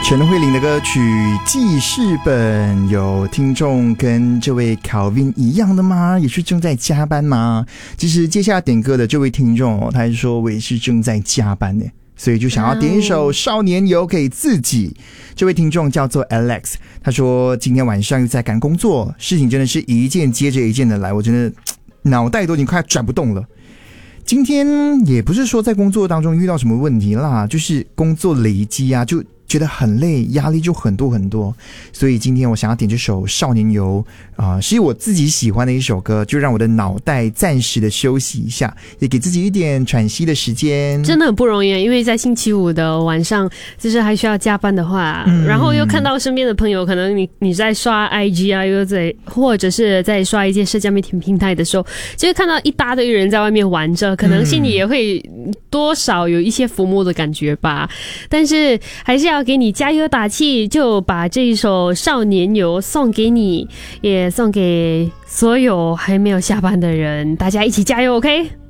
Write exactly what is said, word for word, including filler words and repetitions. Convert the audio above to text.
陈慧琳的歌曲《记事本》，有听众跟这位 Calvin 一样的吗？也是正在加班吗？其实接下来点歌的这位听众、哦、他是说我也是正在加班呢，所以就想要点一首《少年游》给自己。这位听众叫做 Alex， 他说今天晚上又在赶工作，事情真的是一件接着一件的来，我真的脑袋都已经快转不动了。今天也不是说在工作当中遇到什么问题啦，就是工作累积啊，就觉得很累，压力就很多很多，所以今天我想要点这首《少年游》啊、呃，是我自己喜欢的一首歌，就让我的脑袋暂时的休息一下，也给自己一点喘息的时间。 真的很不容易，因为在星期五的晚上，就是还需要加班的话，嗯、然后又看到身边的朋友，可能你你在刷 I G 啊，又在或者是在刷一些社交媒体平台的时候，就会看到一大堆人在外面玩着，可能心里也会多少有一些浮木的感觉吧，但是还是要给你加油打气，就把这一首《少年游》送给你，也送给所有还没有下班的人，大家一起加油 ，OK？